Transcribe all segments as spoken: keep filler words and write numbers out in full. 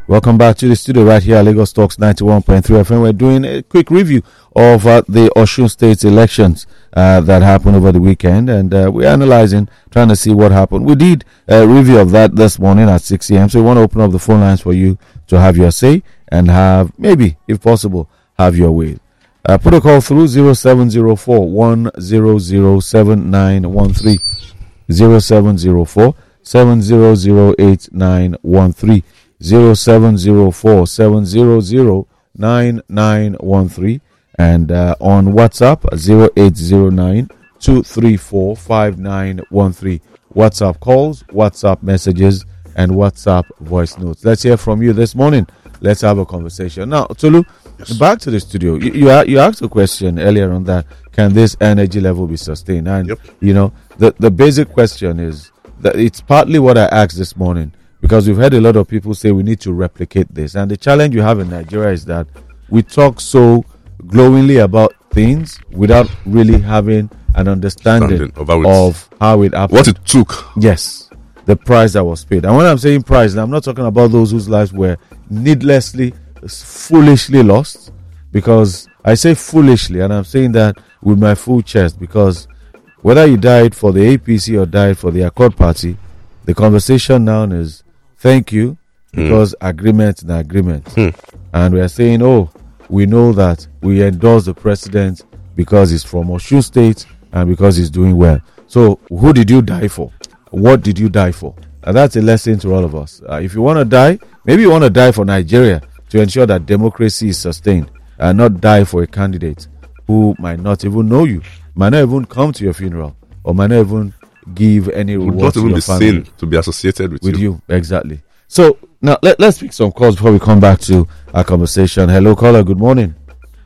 Welcome back to the studio right here at Lagos Talks ninety-one point three F M. We're doing a quick review of uh, the Osun State elections uh, that happened over the weekend, and uh, we're analyzing, trying to see what happened. We did a review of that this morning at six a.m., so we want to open up the phone lines for you to have your say and have, maybe, if possible, have your way. Uh, put a call through zero seven zero four, one zero zero, seven nine one three, zero seven zero four, seven zero zero eight nine one three. Zero seven zero four seven zero zero nine nine one three, and uh, on WhatsApp zero eight zero nine two three four five nine one three. WhatsApp calls, WhatsApp messages, and WhatsApp voice notes. Let's hear from you this morning. Let's have a conversation now. Tolu, yes. Back to the studio. You you, you asked a question earlier on that can this energy level be sustained? And yep. you know the the basic question is that it's partly what I asked this morning. Because we've heard a lot of people say we need to replicate this. And the challenge you have in Nigeria is that we talk so glowingly about things without really having an understanding of how it happened. What it took. Yes. The price that was paid. And when I'm saying price, I'm not talking about those whose lives were needlessly, foolishly lost. Because I say foolishly, and I'm saying that with my full chest. Because whether you died for the A P C or died for the Accord Party, the conversation now is thank you, because mm. agreement is an agreement. Mm. And we are saying, oh, we know that we endorse the president because he's from Osun State and because he's doing well. So who did you die for? What did you die for? And that's a lesson to all of us. Uh, if you want to die, maybe you want to die for Nigeria to ensure that democracy is sustained, and not die for a candidate who might not even know you, might not even come to your funeral, or might not even give any reward not to even your be family seen to be associated with, with you. you. Exactly. So now let, let's pick some calls before we come back to our conversation. Hello, caller. Good morning.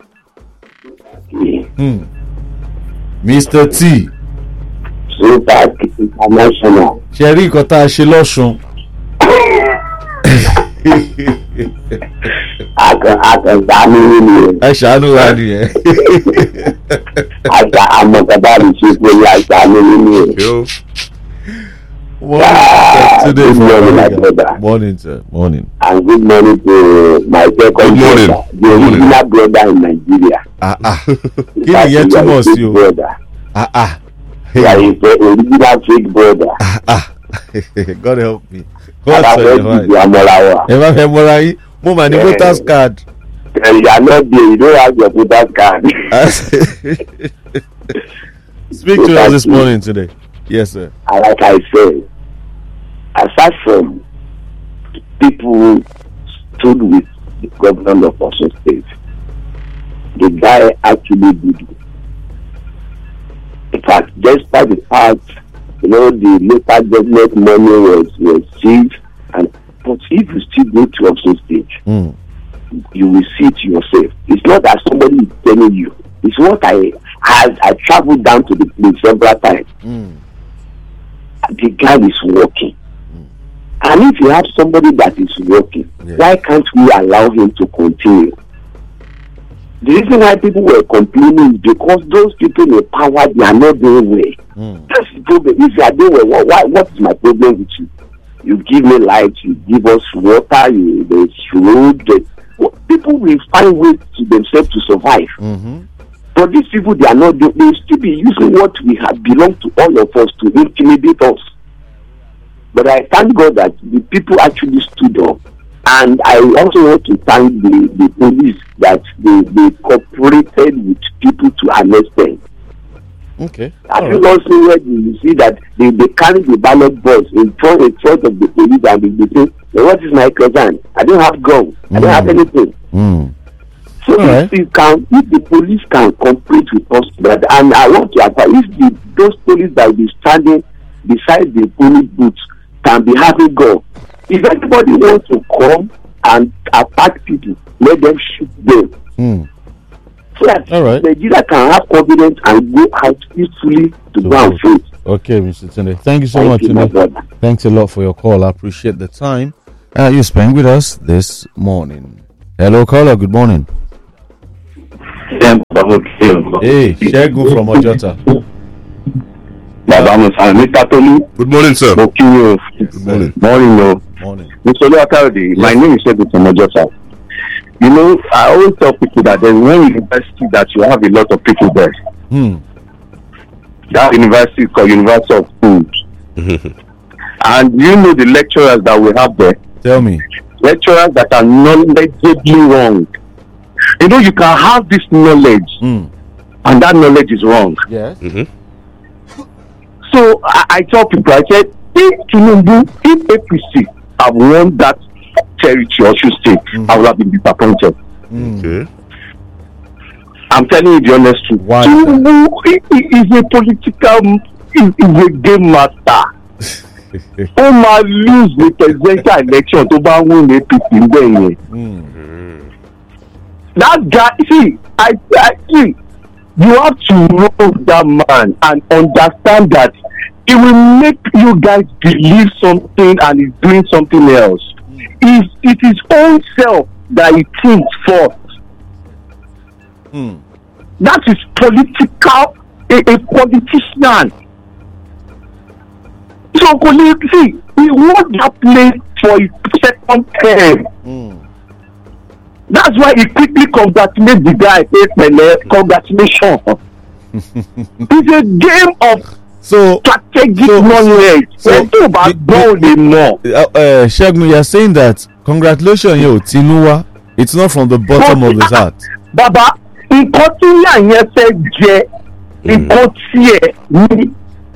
Hmm. Mister T. Super International. Sherry Kota Shiloshun. I shall know. I'm not about to speak like that. Today, morning, my brother. Morning, sir. Morning. And good morning to my second morning. brother, the original brother in Nigeria. Ah ah. Kini yet too much, you. Brother. Ah ah. Yeah, he's the original fake brother. Ah ah. God help me. God help me. Eva Femorai. Mama, the voters card. You are not there. You don't have your voters card. Speak to us this morning today. Yes, sir. And like I said, aside from people who stood with the governor of Osun State, the guy actually did it. In fact, despite the fact, you know, the local government money was was seized, and but if you still go to Osun State, mm. you will see it yourself. It's not that somebody is telling you. It's what I I, I traveled down to the place several times. Mm. The guy is working. Mm. And if you have somebody that is working, yeah. why can't we allow him to continue? The reason why people were complaining is because those people in power, they are not doing well. Mm. That's the problem. If you are doing well, what, what, what is my problem with you? You give me light, you give us water, you, there's road. There's, well, people will find ways to themselves to survive. Mm-hmm. But these people, they are not, they will still be using what we have belonged to all of us to intimidate us. But I thank God that the people actually stood up. And I also want to thank the, the police that they, they cooperated with people to arrest them. Okay. I think right. also where you see that they, they carry the ballot box in front, in front of the police and they, they say, what is my concern? I don't have guns. Mm. I don't have anything. Mm. So if, right. you can, if the police can cooperate with us, but and I want to apply, if the, those police that will be standing beside the police booths can be having guns, if anybody wants to come and attack people, let them shoot them. Mm. So that right. Nigeria can have confidence and go out peacefully to so go and fight. Okay, Mister Tunde. Thank you so Thank much. You, my brother. Thanks a lot for your call. I appreciate the time uh, you spent with us this morning. Hello, caller. Good morning. Hey, Shegun from Ojota. Good morning, sir. Good morning. Good morning, no. Morning. Mister Oluwakayode, my name is Shegun from Ojosa. You know, I always tell people that there's one university that you have a lot of people there. Hmm. That university is called University of Food. And you know the lecturers that we have there. Tell me. Lecturers that are knowledgeably wrong. You know, you can have this knowledge, Hmm. and that knowledge is wrong. Yes. Mm-hmm. So I, I tell people, I said, if Tinubu, if A P C have won that territory, Osun State, Mm. I would have been disappointed. Hmm. Okay. I'm telling you the honest truth. Why? Tinubu he, he is a political, he is a game master. Ó máa lose the presidential election tó bá win A P C bẹ́ẹ̀ yẹn. Hmm. That guy, see, I, I see, you have to know that man and understand that he will make you guys believe something and he's doing something else. If it is own self that he thinks first, Hmm. that is political, a, a politician. So, see, he won that place for his second term. Hmm. That's why he quickly congratulates the guy. Hey, Pele, congratulations. It's a game of So, strategic so- knowledge. so- When you about the- ball, the- they know. uh, uh, Shegun, you're saying that congratulations, yo, Tinuwa. It's not from the bottom of his heart. Baba, nǹkan tí ìyá yẹn fẹ́ jẹ, nǹkan tí ẹ̀ ní.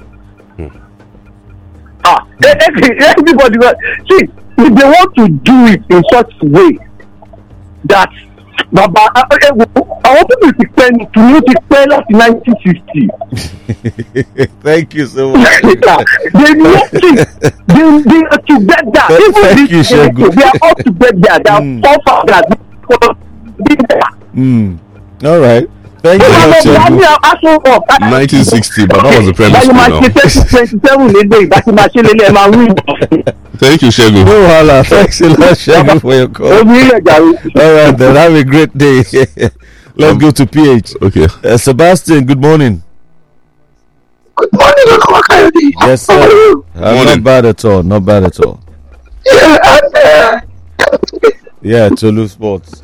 Ah, every- everybody, wa- see, if they want to do it in such a way that Baba, àwọn people ti pẹ́ ní Tinubu ti pẹ́ láti nineteen sixty. Thank you so much. They know it. They, they are together. Thank Even you, this Shegun. they are all together. They are Mm. four fathers. Hmm. All right. Thank you, much, Shegun. nineteen sixty, but that was the premise Báyìí máa now. ṣe twenty twenty seven lédè ìgbà tí máa ṣe lélẹ̀ ẹ̀ máa wí. Thank you, Shegun. No wahala. Thanks a lot, Shegun, for your call. Omi ilẹ̀ jàre. All right, then. Have a great day. Let's go to P H. Okay. Uh, Sebastian, good morning. Good morning, Oluwakayode. Yes, sir. Uh, Morning. not bad at all. Not bad at all. Yeah, and uh, Yeah, Tolu Sports.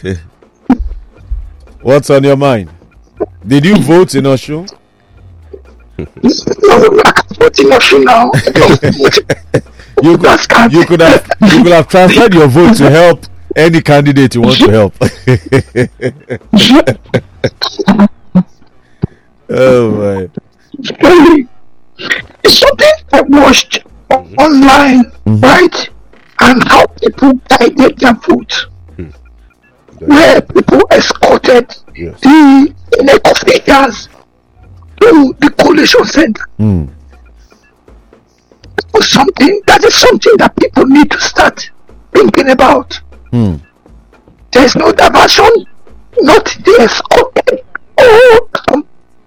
What's on your mind? Did you vote in Osun? now. You could, you could have you could have transferred your vote to help any candidate you want to help. Oh my. It's something I watched online, right? And how people guided their vote. Where people escorted Yes. the neck of the ears to the coalition center. Hmm. It was something that is something that people need to start thinking about. Hmm. There's no diversion, not the escorted or some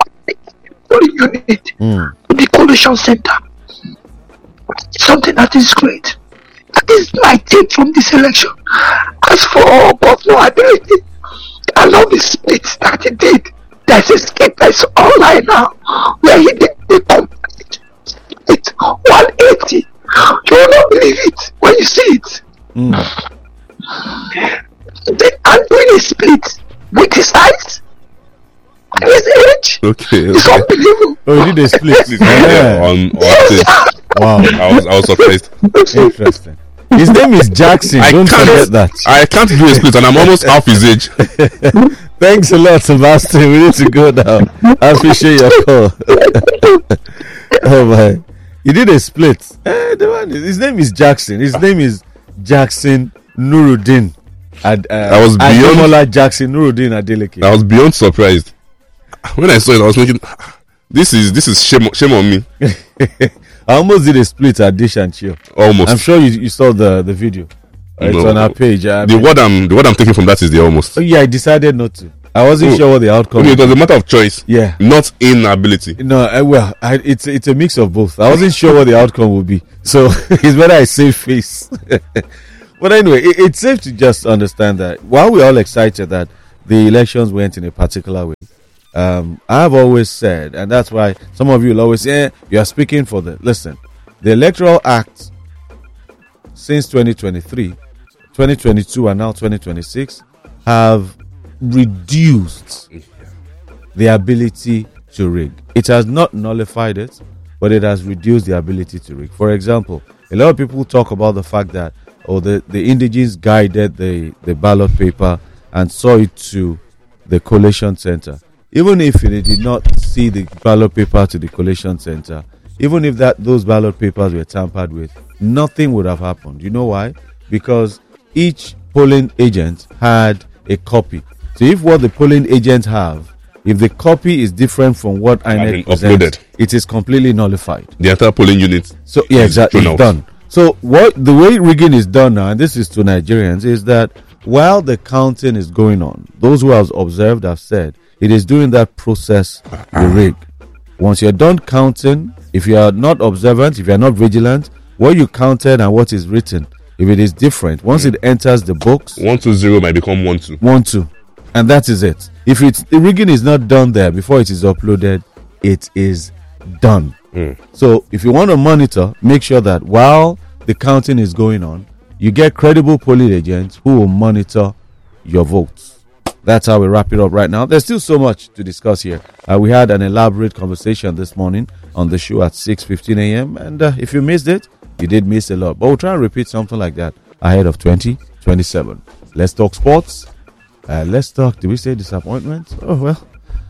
unit Hmm. to the coalition center. Something that is great. That is my take from this election. As for Governor Adeleke, I love the split that he did. There's a skit that's online now where he did the complete split one eighty. You will not believe it when you see it. Hmm. They are doing a split with his eyes and his age. Okay. It's okay. unbelievable. Oh, you did a split. Yeah, Yeah. on, on Yes. Wow. I was I was surprised. Interesting. His name is Jackson. I Don't forget can't that. I can't do a split, and I'm almost half his age. Thanks a lot, Sebastian. We need to go now. I appreciate your call. Oh my. He did a split. Eh, the one, his name is Jackson. His name is Jackson Nuruddin. Ad, uh, I was beyond- Ademola Jackson Nuruddin Adeleke. I was beyond surprised when I saw it. I was thinking, this is this is shame shame on me. I almost did a split at Dish and Chill. Almost. I'm sure you, you saw the, the video. Uh, It's No. on our page. I the mean- word I'm the word I'm taking from that is the almost. Oh, yeah, I decided not to. I wasn't Oh. sure what the outcome Okay, it was. was a matter of choice. Yeah. Not inability. No, uh, well, I, it's it's a mix of both. I wasn't sure what the outcome would be, so it's better I save face. But anyway, it, it's safe to just understand that while we're all excited that the elections went in a particular way, um, I've always said, and that's why some of you will always say, eh, "You are speaking for the." Listen, the Electoral Act since twenty twenty-three, twenty twenty-two, and now twenty twenty-six have reduced the ability to rig. It has not nullified it, but it has reduced the ability to rig. For example, a lot of people talk about the fact that oh, the, the indigenes guided the, the ballot paper and saw it to the collation center. Even if they did not see the ballot paper to the collation center, even if that those ballot papers were tampered with, nothing would have happened. You know why? Because each polling agent had a copy. So if what the polling agents have, if the copy is different from what I N E C presents, uploaded, it is completely nullified. The entire polling unit. So yeah, exactly, it's done. So what the way rigging is done now, and this is to Nigerians, is that while the counting is going on, those who have observed have said it is during that process the rig. Once you're done counting, if you are not observant, if you are not vigilant, what you counted and what is written, if it is different, once mm. it enters the books, one two zero might become one two. One two, and that is it. If it's the rigging is not done there before it is uploaded, it is done. Mm. So if you want to monitor, make sure that while the counting is going on, you get credible polling agents who will monitor your votes. That's how we wrap it up right now. There's still so much to discuss here. Uh, we had an elaborate conversation this morning on the show at six fifteen a.m. And uh, if you missed it, you did miss a lot. But we'll try and repeat something like that ahead of twenty twenty-seven. Let's talk sports. Uh, let's talk, did we say disappointment? Oh, well.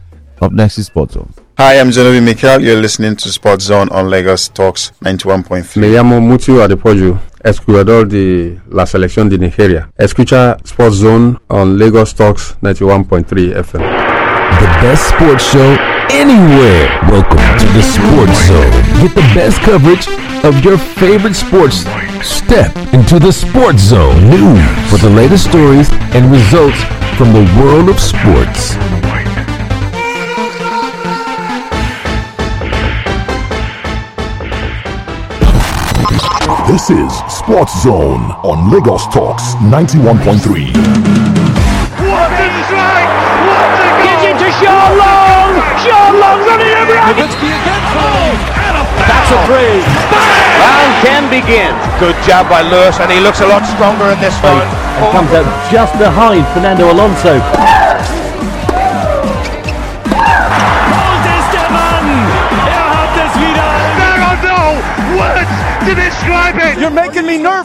Up next is Sports Zone. Hi, I'm Genevieve Michael. You're listening to Sports Zone on Lagos Talks ninety-one point three. Me llamo Mutiu Adepoju, escuchador de la selección de Nigeria. Escucha Sports Zone on Lagos Talks ninety-one point three F M. The best sports show anywhere. Welcome to the Sports Zone. Get the best coverage of your favorite sports. Step into the Sports Zone. News for the latest stories and results from the world of sports. This is Sports Zone on Lagos Talks ninety-one point three. What a strike! What a goal! Gives it to Sean Long! Sean Long running around! That's a free! Round ten begins. Good jab by Lewis, and he looks a lot stronger in this one. And comes out just behind Fernando Alonso. There are no words to describe it! You're making me nervous!